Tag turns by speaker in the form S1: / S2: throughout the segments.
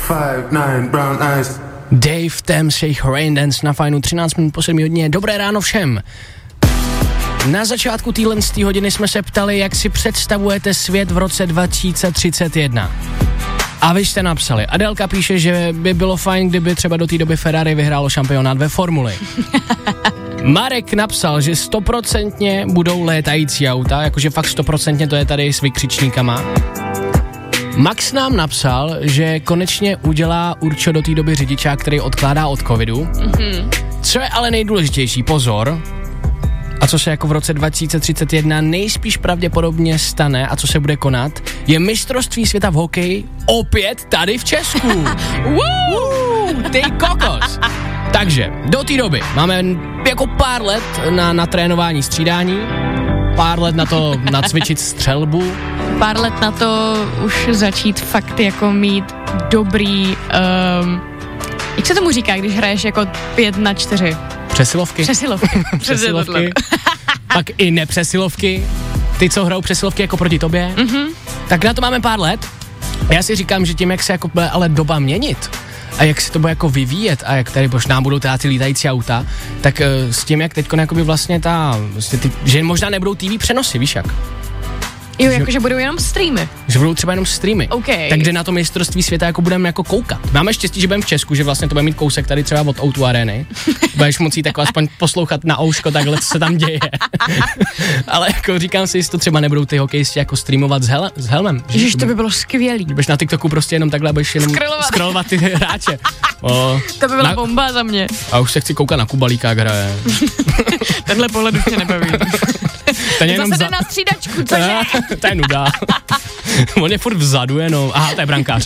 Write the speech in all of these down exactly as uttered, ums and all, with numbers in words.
S1: five, nine, brown eyes.
S2: Dave Thames, jejich Rain Dance na Fajnu, třináct minut po sedmé hodině. Dobré ráno všem. Na začátku téhle hodiny jsme se ptali, jak si představujete svět v roce dva tisíce třicet jedna. A vy jste napsali. Adelka píše, že by bylo fajn, kdyby třeba do té doby Ferrari vyhrálo šampionát ve formuli. Marek napsal, že stoprocentně budou létající auta, jakože fakt stoprocentně to je tady s vykřičníkama. Max nám napsal, že konečně udělá Určo do té doby řidičák, který odkládá od covidu. Mm-hmm. Co je ale nejdůležitější, pozor, a co se jako v roce dva tisíce třicet jedna nejspíš pravděpodobně stane a co se bude konat, je mistrovství světa v hokeji opět tady v Česku. Woo, ty kokos. Takže do té doby máme jako pár let na, na trénování střídání, pár let na to nacvičit střelbu,
S3: pár let na to už začít fakt jako mít dobrý, um, jak se tomu říká, když hraješ jako pět na čtyři?
S2: Přesilovky.
S3: Přesilovky.
S2: Přesilovky. Pak i nepřesilovky. Ty, co hrajou přesilovky jako proti tobě. Mm-hmm. Tak na to máme pár let. Já si říkám, že tím, jak se jako bude ale doba měnit a jak se to bude jako vyvíjet a jak tady možná budou teda ty lítající auta, tak uh, s tím, jak teďko jakoby vlastně ta, vlastně ty, že možná nebudou T V přenosy, víš jak?
S3: Jo, jakože budou jenom streamy.
S2: Že budou třeba jenom streamy.
S3: Okay.
S2: Takže na to mistrovství světa jako budeme jako koukat. Máme štěstí, že budeme v Česku, že vlastně to bude mít kousek tady třeba od O dva Areny. Budeš moci jako aspoň poslouchat na ouško takhle, co se tam děje. Ale jako říkám si, jestli to třeba nebudou ty hokejisti jako streamovat s, hel- s helmem.
S3: Ježiš, to by bylo skvělý.
S2: Budeš na TikToku prostě jenom takhle, budeš jenom scrollovat ty hráče. O,
S3: to by byla
S2: na...
S3: bomba za mě.
S2: A už se chci koukat na Kubalíka, jak hraje.
S3: Tenhle pohled už tě nebaví.
S2: Ten je jenom
S3: zase
S2: za...
S3: jde na střídačku, cože?
S2: To je nuda. On je furt vzadu jenom. Aha, to je brankář.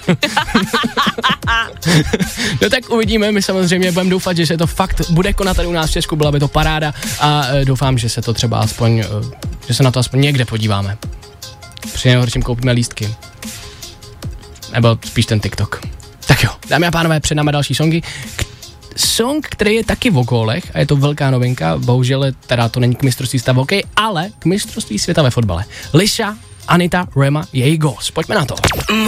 S2: No tak uvidíme, my samozřejmě budeme doufat, že se to fakt bude konat tady u nás v Česku, byla by to paráda a e, doufám, že se to třeba aspoň, e, že se na to aspoň někde podíváme. Při nejhorším koupíme lístky. Nebo spíš ten TikTok. Tak jo, dámy a pánové, před námi další songy. Song, který je taky v gólech a je to velká novinka, bohužel teda to není k mistrovství světa v hokeji, ale k mistrovství světa ve fotbale. Liša, Anita, Rema, její Goals. Pojďme na to.